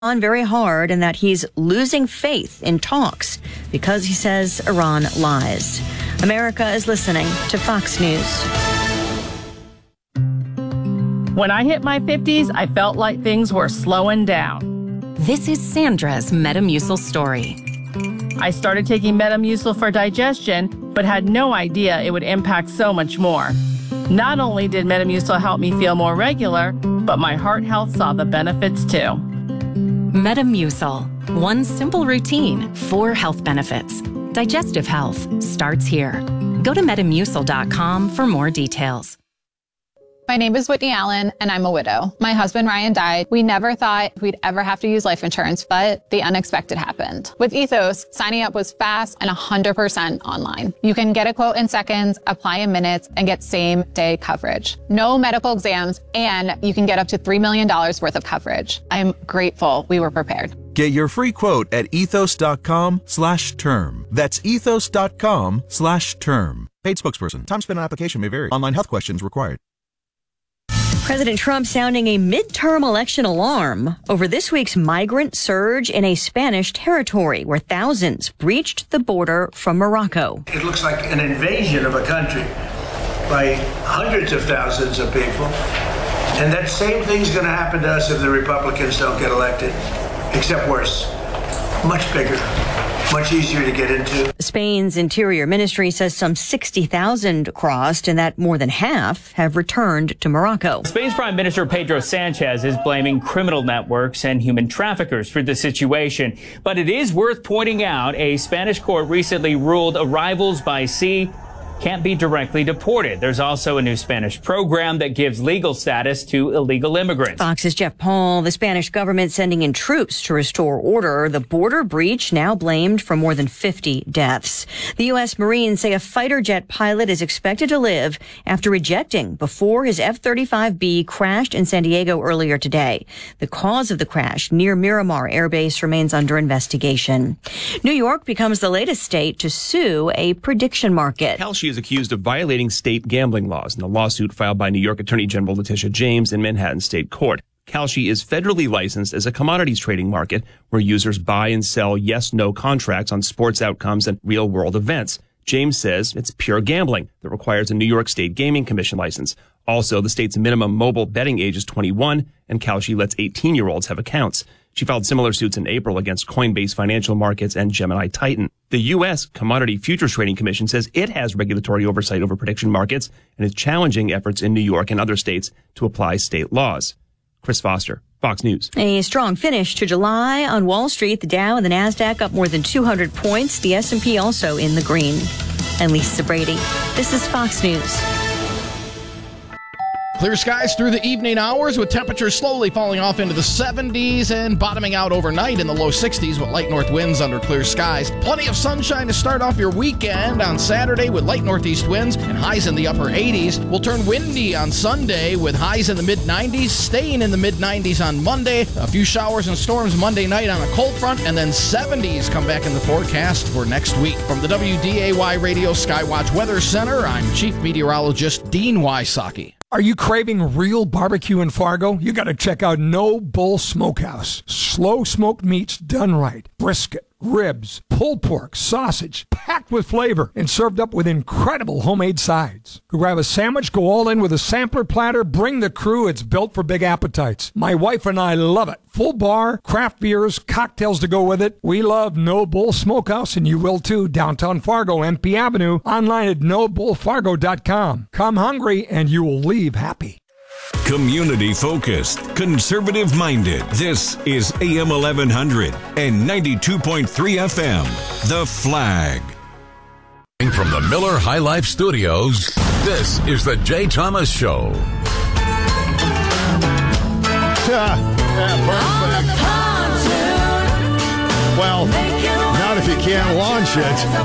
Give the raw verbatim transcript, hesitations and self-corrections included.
on very hard and that he's losing faith in talks because he says Iran lies. America is listening to Fox News. When I hit my fifties, I felt like things were slowing down. This is Sandra's Metamucil story. I started taking Metamucil for digestion, but had no idea it would impact so much more. Not only did Metamucil help me feel more regular, but my heart health saw the benefits too. Metamucil. One simple routine, four health benefits. Digestive health starts here. Go to metamucil dot com for more details. My name is Whitney Allen, and I'm a widow. My husband, Ryan, died. We never thought we'd ever have to use life insurance, but the unexpected happened. With Ethos, signing up was fast and one hundred percent online. You can get a quote in seconds, apply in minutes, and get same-day coverage. No medical exams, and you can get up to three million dollars worth of coverage. I'm grateful we were prepared. Get your free quote at ethos.com slash term. That's ethos.com slash term. Paid spokesperson. Time spent on application may vary. Online health questions required. President Trump sounding a midterm election alarm over this week's migrant surge in a Spanish territory where thousands breached the border from Morocco. It looks like an invasion of a country by hundreds of thousands of people. And that same thing's going to happen to us if the Republicans don't get elected, except worse, much bigger. Much easier to get into. Spain's Interior Ministry says some sixty thousand crossed and that more than half have returned to Morocco. Spain's Prime Minister Pedro Sanchez is blaming criminal networks and human traffickers for the situation. But it is worth pointing out a Spanish court recently ruled arrivals by sea can't be directly deported. There's also a new Spanish program that gives legal status to illegal immigrants. Fox's Jeff Paul. The Spanish government sending in troops to restore order. The border breach now blamed for more than fifty deaths. The U S Marines say a fighter jet pilot is expected to live after ejecting before his F thirty-five B crashed in San Diego earlier today. The cause of the crash near Miramar Air Base remains under investigation. New York becomes the latest state to sue a prediction market. Kalshi is accused of violating state gambling laws in a lawsuit filed by New York Attorney General Letitia James in Manhattan State Court. Kalshi is federally licensed as a commodities trading market where users buy and sell yes-no contracts on sports outcomes and real-world events. James says it's pure gambling that requires a New York State Gaming Commission license. Also, the state's minimum mobile betting age is twenty-one, and Kalshi lets eighteen-year-olds have accounts. She filed similar suits in April against Coinbase Financial Markets and Gemini Titan. The U S Commodity Futures Trading Commission says it has regulatory oversight over prediction markets and is challenging efforts in New York and other states to apply state laws. Chris Foster, Fox News. A strong finish to July on Wall Street. The Dow and the Nasdaq up more than two hundred points. The S and P also in the green. And Lisa Brady. This is Fox News. Clear skies through the evening hours with temperatures slowly falling off into the seventies and bottoming out overnight in the low sixties with light north winds under clear skies. Plenty of sunshine to start off your weekend on Saturday with light northeast winds and highs in the upper eighties. We'll turn windy on Sunday with highs in the mid nineties, staying in the mid nineties on Monday. A few showers and storms Monday night on a cold front, and then seventies come back in the forecast for next week. From the W D A Y Radio Skywatch Weather Center, I'm Chief Meteorologist Dean Wysocki. Are you craving real barbecue in Fargo? You got to check out No Bull Smokehouse. Slow smoked meats done right. Brisket, ribs, pulled pork, sausage, packed with flavor and served up with incredible homemade sides. Grab a sandwich, go all in with a sampler platter, bring the crew. It's built for big appetites. My wife and I love it. Full bar, craft beers, cocktails to go with it. We love No Bull Smokehouse, and you will too. Downtown Fargo, M P Avenue. Online at no bull fargo dot com. Come hungry, and you will leave happy. Community focused, conservative minded. This is A M eleven hundred and ninety-two point three F M. The Flag. From the Miller High Life Studios, this is the Jay Thomas Show. Yeah, yeah, perfect. Well, not if you can't launch it.